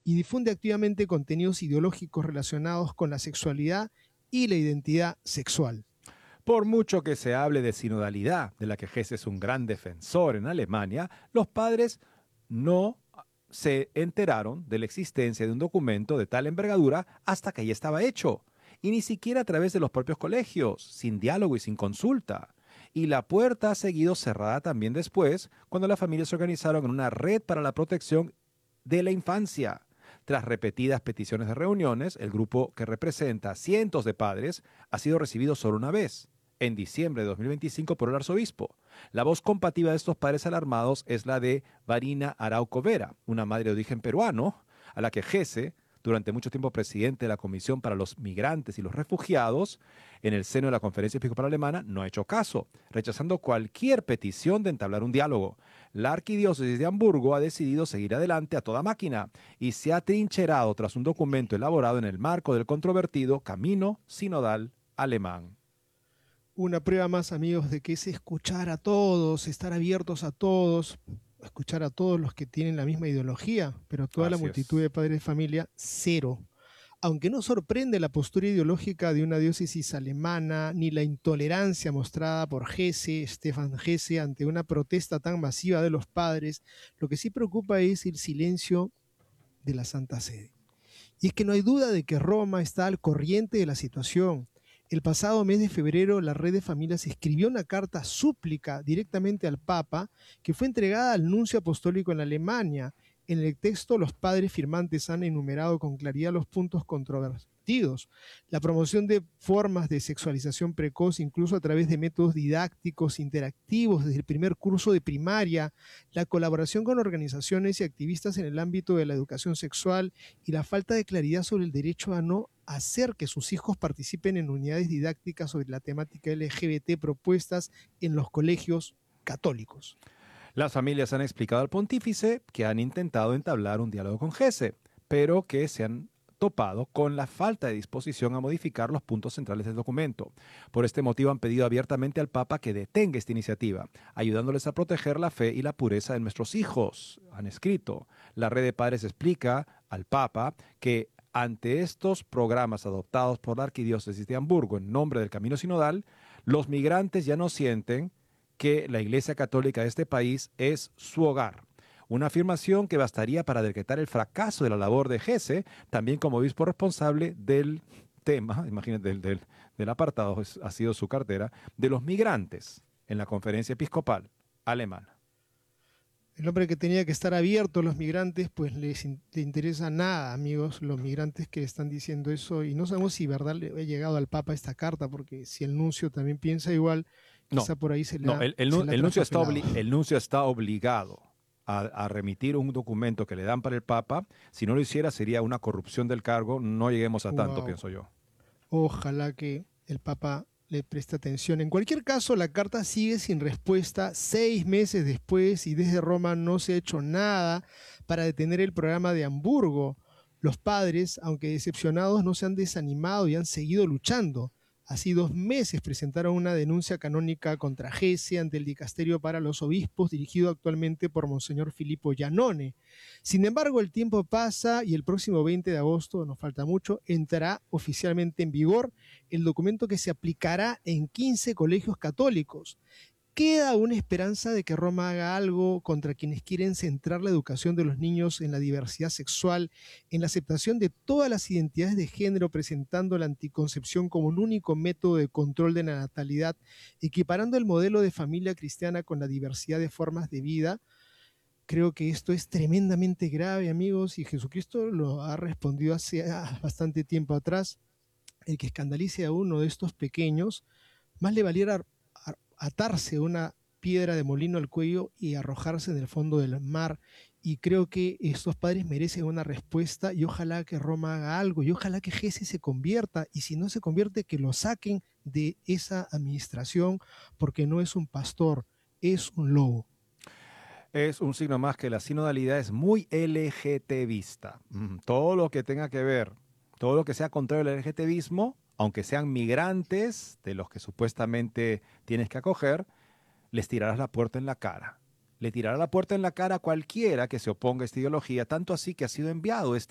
y difunde activamente contenidos ideológicos relacionados con la sexualidad y la identidad sexual. Por mucho que se hable de sinodalidad, de la que Hesse es un gran defensor en Alemania, los padres no se enteraron de la existencia de un documento de tal envergadura hasta que ya estaba hecho, y ni siquiera a través de los propios colegios, sin diálogo y sin consulta. Y la puerta ha seguido cerrada también después, cuando las familias se organizaron en una red para la protección de la infancia. Tras repetidas peticiones de reuniones, el grupo, que representa a cientos de padres, ha sido recibido solo una vez, en diciembre de 2025 por el arzobispo. La voz combativa de estos padres alarmados es la de Varina Arauco Vera, una madre de origen peruano, a la que Hesse, durante mucho tiempo presidente de la Comisión para los Migrantes y los Refugiados, en el seno de la Conferencia Episcopal Alemana, no ha hecho caso, rechazando cualquier petición de entablar un diálogo. La arquidiócesis de Hamburgo ha decidido seguir adelante a toda máquina y se ha trincherado tras un documento elaborado en el marco del controvertido Camino Sinodal Alemán. Una prueba más, amigos, de que es escuchar a todos, estar abiertos a todos, escuchar a todos los que tienen la misma ideología, pero toda la multitud de padres de familia, cero. Aunque no sorprende la postura ideológica de una diócesis alemana, ni la intolerancia mostrada por Stefan Hesse, ante una protesta tan masiva de los padres, lo que sí preocupa es el silencio de la Santa Sede. Y es que no hay duda de que Roma está al corriente de la situación. El pasado mes de febrero, la Red de Familias escribió una carta súplica directamente al Papa, que fue entregada al nuncio apostólico en Alemania. En el texto, los padres firmantes han enumerado con claridad los puntos controvertidos: la promoción de formas de sexualización precoz, incluso a través de métodos didácticos interactivos desde el primer curso de primaria, la colaboración con organizaciones y activistas en el ámbito de la educación sexual y la falta de claridad sobre el derecho a no hacer que sus hijos participen en unidades didácticas sobre la temática LGBT propuestas en los colegios católicos. Las familias han explicado al pontífice que han intentado entablar un diálogo con Hesse, pero que se han topado con la falta de disposición a modificar los puntos centrales del documento. Por este motivo han pedido abiertamente al Papa que detenga esta iniciativa, ayudándoles a proteger la fe y la pureza de nuestros hijos. Han escrito. La red de padres explica al Papa que ante estos programas adoptados por la Arquidiócesis de Hamburgo en nombre del Camino Sinodal, los migrantes ya no sienten que la Iglesia Católica de este país es su hogar. Una afirmación que bastaría para decretar el fracaso de la labor de Hesse, también como obispo responsable del tema, imagínate, del apartado, ha sido su cartera, de los migrantes en la Conferencia Episcopal Alemana. El hombre que tenía que estar abierto a los migrantes, pues le interesa nada, amigos, los migrantes que están diciendo eso, y no sabemos si verdad le ha llegado al Papa esta carta, porque si el nuncio también piensa igual, quizá por ahí se le ha el nuncio está obligado a remitir un documento que le dan para el Papa. Si no lo hiciera sería una corrupción del cargo. No lleguemos a tanto, pienso yo. Ojalá que el Papa le preste atención. En cualquier caso, la carta sigue sin respuesta 6 meses después y desde Roma no se ha hecho nada para detener el programa de Hamburgo. Los padres, aunque decepcionados, no se han desanimado y han seguido luchando. Hace 2 meses presentaron una denuncia canónica contra Hesse ante el Dicasterio para los Obispos, dirigido actualmente por Monseñor Filippo Giannone. Sin embargo, el tiempo pasa y el próximo 20 de agosto, nos falta mucho, entrará oficialmente en vigor el documento que se aplicará en 15 colegios católicos. Queda una esperanza de que Roma haga algo contra quienes quieren centrar la educación de los niños en la diversidad sexual, en la aceptación de todas las identidades de género, presentando la anticoncepción como un único método de control de la natalidad, equiparando el modelo de familia cristiana con la diversidad de formas de vida. Creo que esto es tremendamente grave, amigos, y Jesucristo lo ha respondido hace bastante tiempo atrás. El que escandalice a uno de estos pequeños, más le valiera atarse una piedra de molino al cuello y arrojarse en el fondo del mar. Y creo que estos padres merecen una respuesta, y ojalá que Roma haga algo, y ojalá que Hesse se convierta, y si no se convierte, que lo saquen de esa administración, porque no es un pastor, es un lobo. Es un signo más que la sinodalidad es muy LGTBista. Todo lo que tenga que ver, todo lo que sea contrario al LGTBismo, aunque sean migrantes de los que supuestamente tienes que acoger, les tirarás la puerta en la cara. Le tirará la puerta en la cara a cualquiera que se oponga a esta ideología, tanto así que ha sido enviado